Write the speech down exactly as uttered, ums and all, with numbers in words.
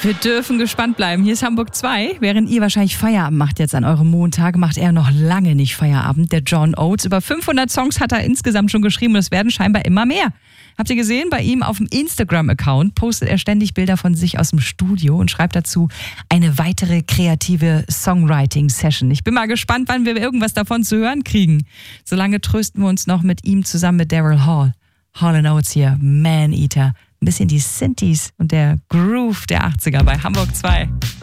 Wir dürfen gespannt bleiben. Hier ist Hamburg zwei. Während ihr wahrscheinlich Feierabend macht jetzt an eurem Montag, macht er noch lange nicht Feierabend. Der John Oates. Über fünfhundert Songs hat er insgesamt schon geschrieben und es werden scheinbar immer mehr. Habt ihr gesehen, bei ihm auf dem Instagram-Account postet er ständig Bilder von sich aus dem Studio und schreibt dazu eine weitere kreative Songwriting-Session. Ich bin mal gespannt, wann wir irgendwas davon zu hören kriegen. Solange trösten wir uns noch mit ihm zusammen mit Daryl Hall. Hall and Oates hier, Man Eater. Ein bisschen die Synthes und der Groove der achtziger bei Hamburg zwei.